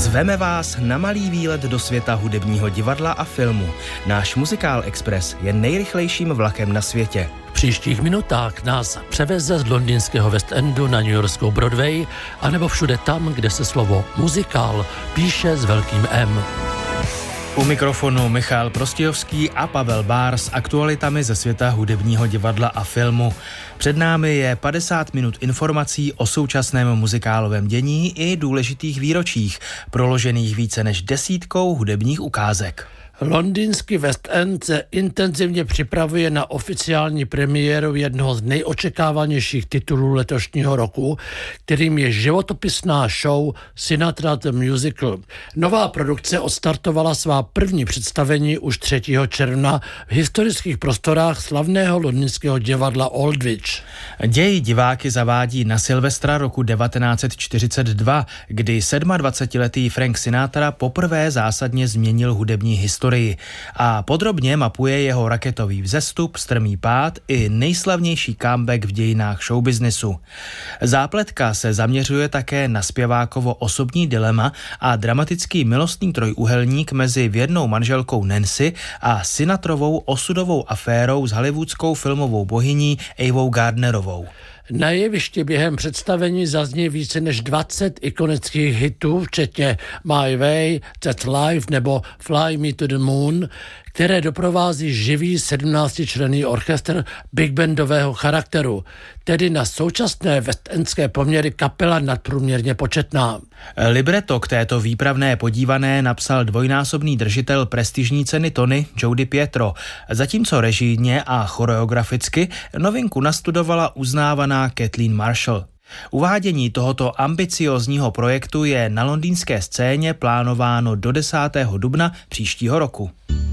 Zveme vás na malý výlet do světa hudebního divadla a filmu. Náš Muzikál Express je nejrychlejším vlakem na světě. V příštích minutách nás převeze z londýnského West Endu na newyorskou Broadway, anebo všude tam, kde se slovo muzikál píše s velkým M. U mikrofonu Michal Prostějovský a Pavel Bár s aktualitami ze světa hudebního divadla a filmu. Před námi je 50 minut informací o současném muzikálovém dění i důležitých výročích, proložených více než 10 hudebních ukázek. Londýnský West End se intenzivně připravuje na oficiální premiéru jednoho z nejočekávanějších titulů letošního roku, kterým je životopisná show Sinatra the Musical. Nová produkce odstartovala svá první představení už 3. června v historických prostorách slavného londýnského divadla Aldwych. Děj diváky zavádí na Silvestra roku 1942, kdy 27letý Frank Sinatra poprvé zásadně změnil hudební historii a podrobně mapuje jeho raketový vzestup, strmý pád i nejslavnější comeback v dějinách showbiznesu. Zápletka se zaměřuje také na zpěvákovo osobní dilema a dramatický milostný trojúhelník mezi věrnou manželkou Nancy a Sinatrovou osudovou aférou s hollywoodskou filmovou bohyní Avou Gardnerovou. Na jevišti během představení zazní více než 20 ikonických hitů, včetně My Way, That's Life nebo Fly Me to the Moon, které doprovází živý 17členný orchestr big bandového charakteru, tedy na současné westendské poměry kapela nadprůměrně početná. Libreto k této výpravné podívané napsal dvojnásobný držitel prestižní ceny Tony Jody Pietro, zatímco režijně a choreograficky novinku nastudovala uznávaná Kathleen Marshall. Uvádění tohoto ambiciózního projektu je na londýnské scéně plánováno do 10. dubna příštího roku.